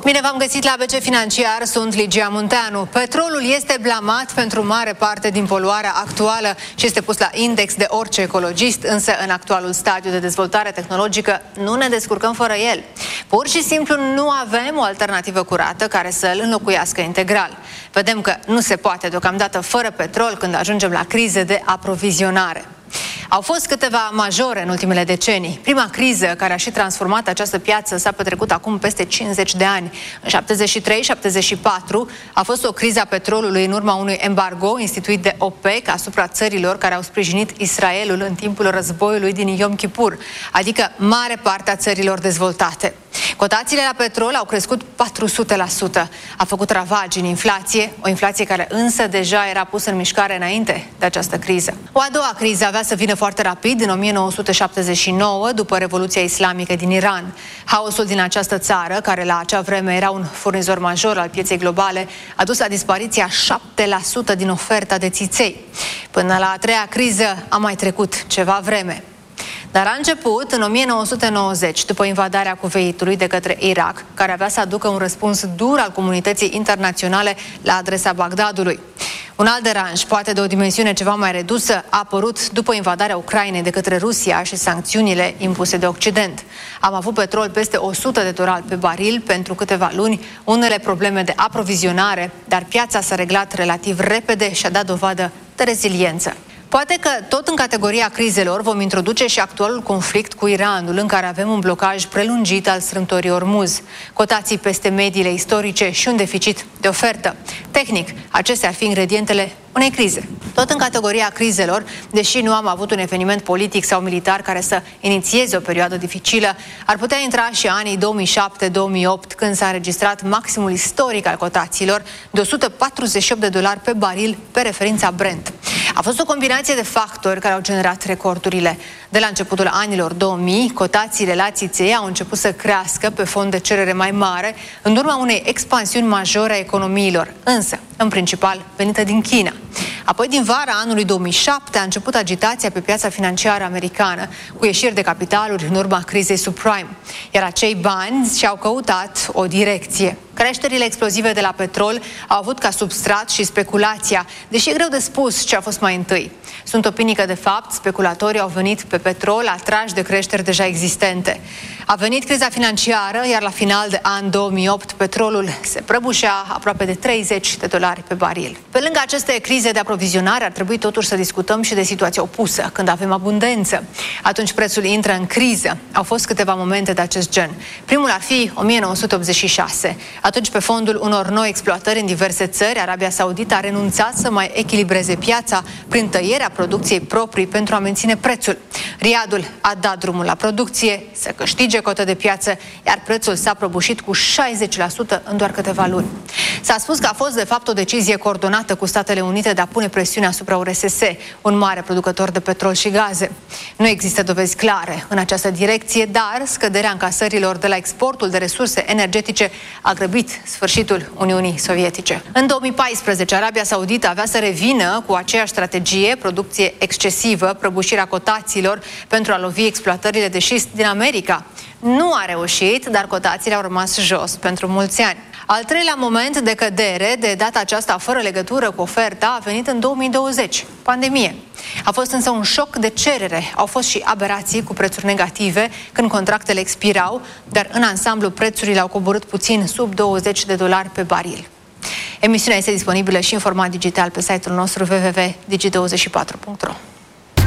Bine v-am găsit la ABC Financiar, sunt Ligia Munteanu. Petrolul este blamat pentru mare parte din poluarea actuală și este pus la index de orice ecologist, însă în actualul stadiu de dezvoltare tehnologică nu ne descurcăm fără el. Pur și simplu nu avem o alternativă curată care să îl înlocuiască integral. Vedem că nu se poate deocamdată fără petrol când ajungem la crize de aprovizionare. Au fost câteva majore în ultimele decenii. Prima criză care a și transformat această piață s-a petrecut acum peste 50 de ani. În 73-74 a fost o criză a petrolului în urma unui embargo instituit de OPEC asupra țărilor care au sprijinit Israelul în timpul războiului din Yom Kippur, adică mare parte a țărilor dezvoltate. Cotațiile la petrol au crescut 400%. A făcut ravagi în inflație, o inflație care însă deja era pusă în mișcare înainte de această criză. O a doua criză avea să vină foarte rapid, în 1979, după Revoluția Islamică din Iran. Haosul din această țară, care la acea vreme era un furnizor major al pieței globale, a dus la dispariția 7% din oferta de țiței. Până la a treia criză a mai trecut ceva vreme. Dar a început în 1990, după invadarea Kuveitului de către Irak, care avea să aducă un răspuns dur al comunității internaționale la adresa Bagdadului. Un alt deranj, poate de o dimensiune ceva mai redusă, a apărut după invadarea Ucrainei de către Rusia și sancțiunile impuse de Occident. Am avut petrol peste $100 pe baril pentru câteva luni, unele probleme de aprovizionare, dar piața s-a reglat relativ repede și a dat dovadă de reziliență. Poate că tot în categoria crizelor vom introduce și actualul conflict cu Iranul, în care avem un blocaj prelungit al strâmtorii Ormuz, cotații peste mediile istorice și un deficit de ofertă. Tehnic, acestea ar fi ingredientele unei crize. Tot în categoria crizelor, deși nu am avut un eveniment politic sau militar care să inițieze o perioadă dificilă, ar putea intra și anii 2007-2008, când s-a înregistrat maximul istoric al cotațiilor de $148 pe baril pe referința Brent. A fost o combinație de factori care au generat recordurile. De la începutul anilor 2000, cotațiile la țiței au început să crească pe fond de cerere mai mare, în urma unei expansiuni majore a economiilor, însă, în principal, venită din China. Apoi, din vara anului 2007, a început agitația pe piața financiară americană, cu ieșiri de capitaluri în urma crizei subprime. Iar acei bani și-au căutat o direcție. Creșterile explozive de la petrol au avut ca substrat și speculația, deși e greu de spus ce a fost mai întâi. Sunt opinii că, de fapt, speculatorii au venit pe petrol atrași de creșteri deja existente. A venit criza financiară, iar la final de an 2008, petrolul se prăbușea aproape de $30 pe baril. Pe lângă aceste crize de aprovizionare, ar trebui totuși să discutăm și de situația opusă, când avem abundență. Atunci prețul intră în criză. Au fost câteva momente de acest gen. Primul ar fi 1986. Atunci, pe fondul unor noi exploatări în diverse țări, Arabia Saudită a renunțat să mai echilibreze piața prin tăierea producției proprii pentru a menține prețul. Riyadul a dat drumul la producție, să câștige cotă de piață, iar prețul s-a prăbușit cu 60% în doar câteva luni. S-a spus că a fost, de fapt, o decizie coordonată cu Statele Unite de a pune presiune asupra URSS, un mare producător de petrol și gaze. Nu există dovezi clare în această direcție, dar scăderea încasărilor de la exportul de resurse energetice a grăbit sfârșitul Uniunii Sovietice. În 2014, Arabia Saudită avea să revină cu aceeași strategie, producție excesivă, prăbușirea cotațiilor pentru a lovi exploatările de șist din America. Nu a reușit, dar cotațiile au rămas jos pentru mulți ani. Al treilea moment de cădere, de data aceasta fără legătură cu oferta, a venit în 2020, pandemie. A fost însă un șoc de cerere, au fost și aberații cu prețuri negative când contractele expirau, dar în ansamblu prețurile au coborât puțin sub $20 pe baril. Emisiunea este disponibilă și în format digital pe site-ul nostru www.digi24.ro.